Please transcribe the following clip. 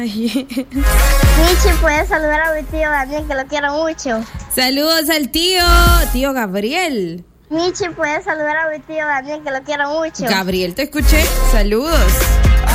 Michi, puedes saludar a mi tío Daniel, que lo quiero mucho. Saludos al tío Gabriel. Michi, puedes saludar a mi tío Daniel, que lo quiero mucho. Gabriel, te escuché. Saludos.